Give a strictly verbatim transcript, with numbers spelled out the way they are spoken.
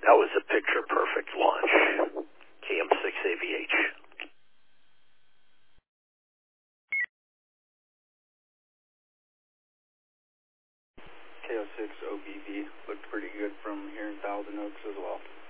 That was a picture-perfect launch. K M six A V H. K O six O B V looked pretty good from here in Thousand Oaks as well.